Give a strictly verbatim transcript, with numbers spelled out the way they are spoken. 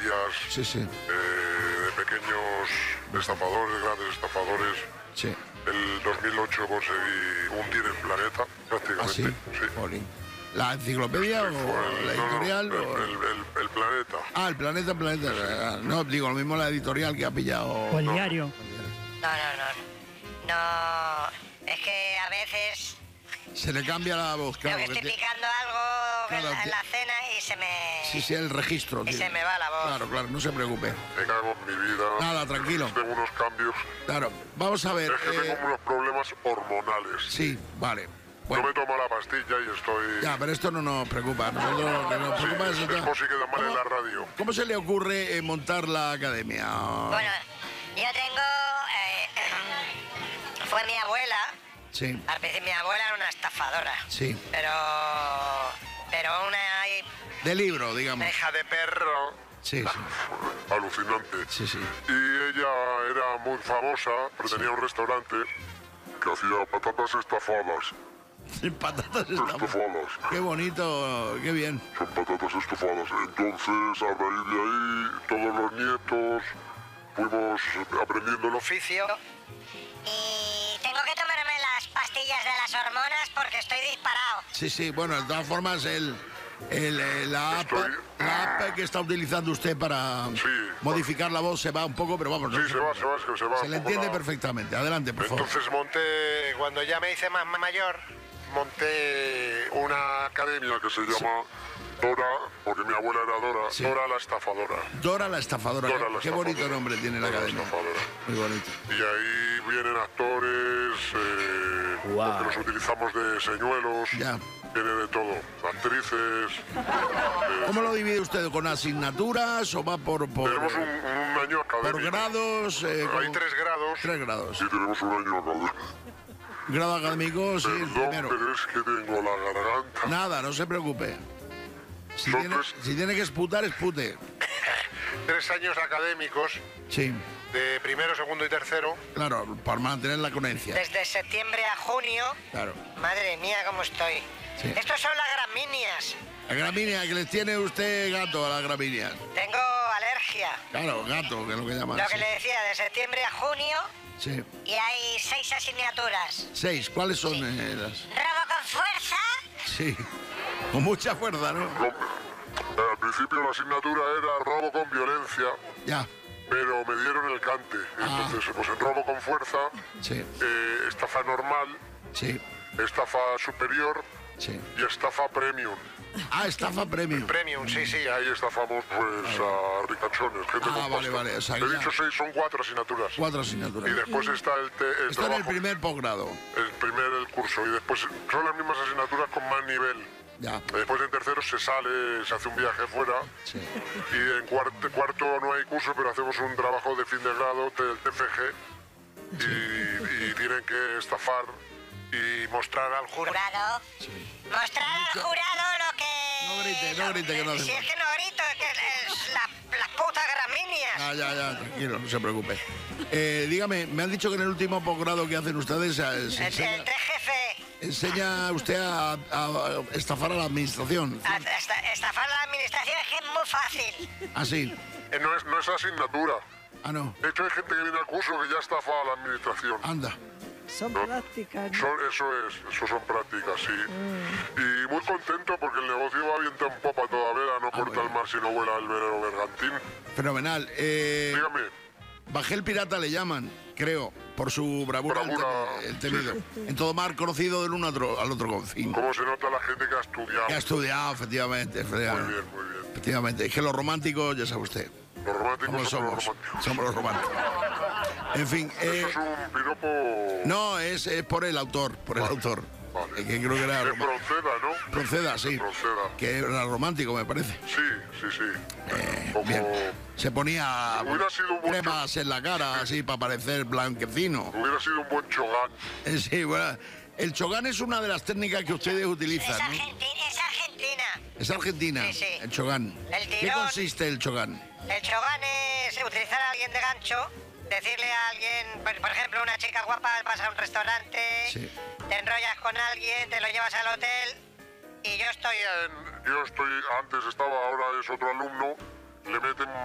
pandillas, sí, sí. Eh, de pequeños estafadores, grandes estafadores. Sí. El dos mil ocho conseguí hundir el planeta, prácticamente. ¿Ah, sí? Sí. Jolín. ¿La enciclopedia Sí, o el, la no, editorial? No, o... el, el, el, el planeta. Ah, el planeta, el planeta. Sí. No, digo, lo mismo la editorial que ha pillado. O el no. diario. No, no, no. No, es que a veces Se le cambia la voz, claro. yo que estoy que te... picando algo Claro, en, la, en que- la cena y se me... Sí, sí, el registro. Y tío. se me va la voz. Claro, claro, no se preocupe. Me cago en mi vida. Nada, tranquilo. Tengo unos cambios. Claro, vamos a ver. Es que eh, tengo unos problemas hormonales. Sí, vale. No Bueno, me tomo la pastilla y estoy... ya, pero esto no nos preocupa. Nosotros lo que nos Sí, preocupa es... después sí queda mal en ¿Cómo- la radio. ¿Cómo se le ocurre eh, montar la academia? Bueno, yo tengo... eh, fue mi abuela. Sí, Al principio mi abuela era una estafadora. sí. Pero... Pero una De libro, digamos. hija de perro. Sí, sí, Alucinante. sí, sí. Y ella era muy famosa, pero tenía un restaurante que hacía patatas estafadas. Patatas estamos. Estofadas. Qué bonito, qué bien. Son patatas estofadas. Entonces, a raíz de ahí, todos los nietos fuimos aprendiendo el oficio. Y tengo que tomarme las pastillas de las hormonas porque estoy disparado. Sí, sí, bueno, de todas formas, el, el, eh, la, app, Estoy- la app que está utilizando usted para Sí. modificar la voz se va un poco, pero vamos. no Sí, se va, se va, es que se va. Se un le poco entiende la- perfectamente. Adelante, por favor. Entonces monté, cuando ya me hice más mayor, monté una academia que se llama Dora, porque mi abuela era Dora, Sí. Dora la estafadora. Dora la estafadora. Dora la Qué estafadora. bonito nombre tiene la Dora la academia. estafadora. Muy bonito. Y ahí vienen actores, eh, Guau. porque los utilizamos de señuelos, Ya. viene de todo, actrices. ¿Cómo lo divide usted? ¿Con asignaturas o va por, por, Tenemos un, un año por académico. grados? eh, Hay como- tres grados. Tres grados. Y tenemos un año académico. Grado académico, sí, el Perdón, primero. pero es que tengo la garganta. Nada, no se preocupe. Si Son tiene, tres- si tiene que esputar, espute. Tres años académicos Sí, de primero, segundo y tercero. claro, para mantener la coherencia. Desde septiembre a junio. Claro. Madre mía, cómo estoy. Sí. Estos son las gramíneas. La gramínea, que les tiene usted gato a la gramínea. Tengo alergia. Claro, gato, que es lo que llaman. Lo que sí. le decía, de septiembre a junio. Sí. Y hay seis asignaturas. Seis, ¿cuáles son eh, las? Robo con fuerza. Sí, con mucha fuerza, ¿no? Lo- eh, al principio la asignatura era robo con violencia, Ya, pero me dieron el cante. Ah. Entonces, pues en robo con fuerza, sí, eh, estafa normal, sí, estafa superior sí. y estafa premium. Ah, estafa premium. Premium, sí, sí, ahí estafamos pues a ricachones, gente Ah, con vale, pasta. vale, o sea, He ya- dicho seis, son cuatro asignaturas. Cuatro asignaturas. Y después está el, te- el Esto en el trabajo, primer posgrado. el primer el curso. Y después son las mismas asignaturas con más nivel. Ya, Después en tercero se sale, se hace un viaje fuera. sí. Y en cuarto, cuarto no hay curso, pero hacemos un trabajo de fin de grado del T F G. Y, y tienen que estafar y mostrar al jurado. Jurado. Mostrar al jurado lo que... No grite, no grite, que no hace Si es falta. que no grito, es que es la, las putas gramíneas. Ah, ya, ya, tranquilo, no se preocupe. Eh, dígame, me han dicho que en el último posgrado que hacen ustedes eh, se El, enseña, el tres jefe. enseña usted a, a estafar a la administración. A- esta- Estafar la administración es que es muy fácil. ¿Ah, sí? Eh, no, es, no es asignatura. Ah, no. De hecho, hay gente que viene al curso que ya estafa a la administración. Anda. Son ¿no? prácticas, ¿no? Son- eso es, eso son prácticas, sí. Y muy contento porque el negocio va viento en popa toda vela, no corta bueno. el mar si no vuela el velero bergantín. Fenomenal. Eh, Dígame, Bajel Pirata le llaman, creo, por su bravura, el Bravura, temi- el temido. sí. En todo mar conocido del uno al otro, al otro confín. ¿cómo se nota la gente que ha estudiado? Que ha estudiado, efectivamente. Muy efectivamente. bien, muy bien. Efectivamente. Es que los románticos, ya sabe usted, Los románticos ¿cómo son los somos? románticos. Somos los románticos. En fin, Eso eh, es un piropo... no, es, es por el autor, por el autor. Vale. Eh, Que creo que era Que roma- proceda, ¿no? Proceda, sí. Proceda. Que era romántico, me parece. Sí, sí, sí. Eh, Como... bien. Se ponía Hubiera sido un buen cremas en la cara, así, para parecer blanquecino. Hubiera sido un buen chogán. Eh, Sí, bueno, el chogán es una de las técnicas que ustedes Es, utilizan, ¿no? argenti- es argentina. Es argentina, Sí, sí. el chogán. El ¿Qué tirón. consiste el chogán? El chogán es utilizar a alguien de gancho, decirle a alguien, por, por ejemplo, una chica guapa, vas a un restaurante, Sí. te enrollas con alguien, te lo llevas al hotel y yo estoy... En- Yo estoy, antes estaba, ahora es otro alumno, le meten